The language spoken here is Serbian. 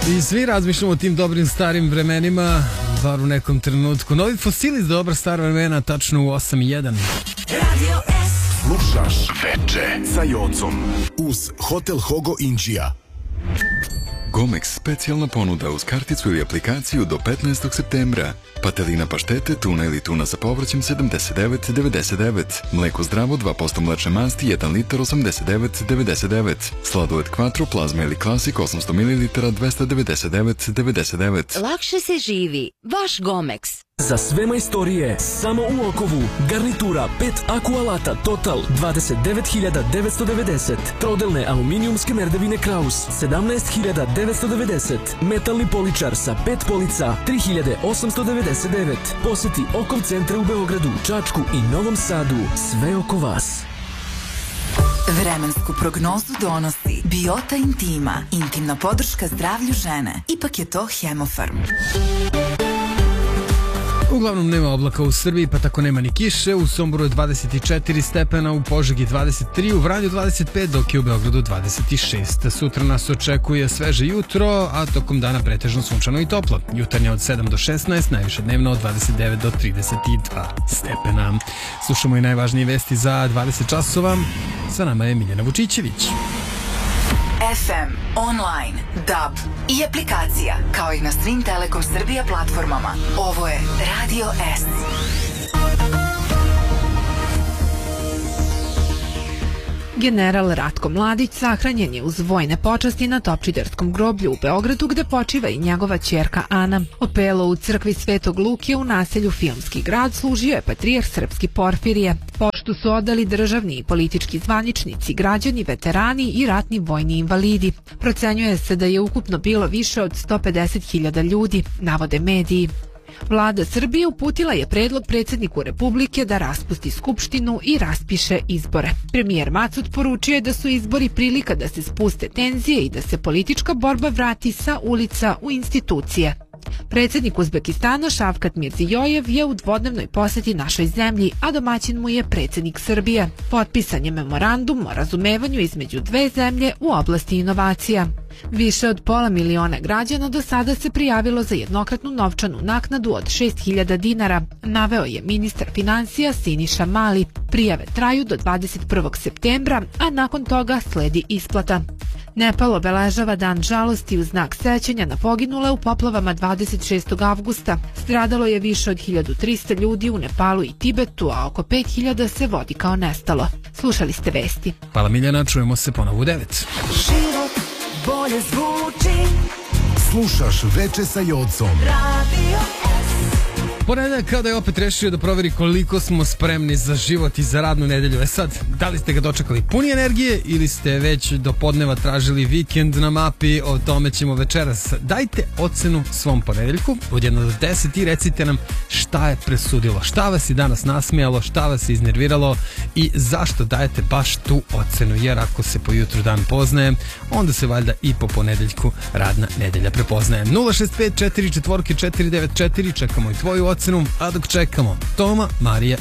I svi razmišljamo o tim dobrim starim vremenima, bar u nekom trenutku. Novi Fosili, dobra stara vremena, tačno u 8:01. Radio S. Slušaš Veče sa Jocom uz Hotel Hogo Inđija. Gomex specijalna ponuda uz karticu ili aplikaciju do 15. septembra. Patelina paštete, tuna ili tuna sa povrćem 79,99. Mleko zdravo 2% mlečne masti 1 litar 89,99. Sladoled Quattro, plazma ili klasik 800 ml 299,99. Lakše se živi. Vaš Gomex. Za sve majstorije, samo u Okovu. Garnitura 5 aku alata Total 29.990. Trodelne aluminijumske merdevine Kraus 17.990. Metalni poličar sa 5 polica 3.899. Poseti Okov centre u Beogradu, Čačku i Novom Sadu. Sve oko vas. Vremensku prognozu donosi Biota Intima. Intimna podrška zdravlju žene. Ipak je to Hemofarm. Uglavnom nema oblaka u Srbiji, pa tako nema ni kiše. U Somboru je 24 stepena, u Požegi 23, u Vranju 25, dok je u Beogradu 26. Sutra nas očekuje sveže jutro, a tokom dana pretežno sunčano i toplo. Jutarnje od 7 do 16, najviše dnevno od 29 do 32 stepena. Slušamo i najvažnije vesti za 20 časova. Sa nama je Miljana Vučićević. FM, online, DAB i aplikacija, kao i na svim Telekom Srbija platformama. Ovo je Radio S. General Ratko Mladić sahranjen je uz vojne počasti na Topčiderskom groblju u Beogradu, gde počiva i njegova ćerka Ana. Opelo u crkvi Svetog Luke u naselju Filmski grad služio je patrijarh srpski Porfirije. Poštu su odali državni i politički zvaničnici, građani, veterani i ratni vojni invalidi. Procenjuje se da je ukupno bilo više od 150.000 ljudi, navode mediji. Vlada Srbije uputila je predlog predsjedniku Republike da raspusti skupštinu i raspiše izbore. Premijer Macut poručio je da su izbori prilika da se spuste tenzije i da se politička borba vrati sa ulica u institucije. Predsjednik Uzbekistana Šavkat Mirzijojev je u dvodnevnoj posjeti našoj zemlji, a domaćin mu je predsjednik Srbije. Potpisan je memorandum o razumevanju između dve zemlje u oblasti inovacija. Više od 500.000 građana do sada se prijavilo za jednokratnu novčanu naknadu od 6.000 dinara, naveo je ministar financija Siniša Mali. Prijave traju do 21. septembra, a nakon toga sledi isplata. Nepal obeležava dan žalosti u znak sećanja na poginule u poplavama 26. avgusta. Stradalo je više od 1300 ljudi u Nepalu i Tibetu, a oko 5000 se vodi kao nestalo. Slušali ste vesti. Hvala Miljana, čujemo se ponovo u 9. Život bolje zvuči. Slušaš Veče sa Jocom. Radio S. Ponedeljak kada je opet rešio da proveri koliko smo spremni za život i za radnu nedelju. Sad, da li ste ga dočekali puni energije ili ste već do podneva tražili vikend na mapi, o tome ćemo večeras. Dajte ocenu svom ponedeljku od 1 do 10 i recite nam šta je presudilo, šta vas je danas nasmijalo, šta vas je iznerviralo i zašto dajete baš tu ocenu, jer ako se po jutru dan poznaje, onda se valjda i po ponedeljku radna nedelja prepoznaje. 065 44 494, čekamo i tvoju ocenu, a dok čekamo Toma, Marija